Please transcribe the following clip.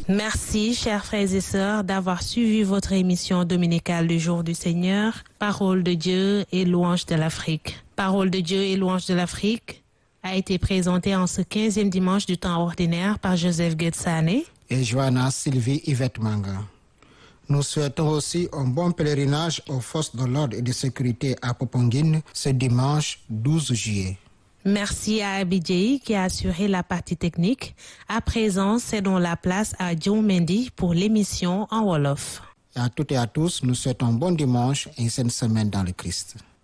Merci, chers frères et sœurs, d'avoir suivi votre émission dominicale du Jour du Seigneur, Parole de Dieu et louange de l'Afrique. Parole de Dieu et louange de l'Afrique a été présentée en ce 15e dimanche du temps ordinaire par Joseph Getsane et Johanna Sylvie Yvette Manga. Nous souhaitons aussi un bon pèlerinage aux forces de l'ordre et de sécurité à Popenguine ce dimanche 12 juillet. Merci à Abidjaï qui a assuré la partie technique. À présent, cédons la place à John Mendy pour l'émission en Wolof. Et à toutes et à tous, nous souhaitons un bon dimanche et une saine semaine dans le Christ.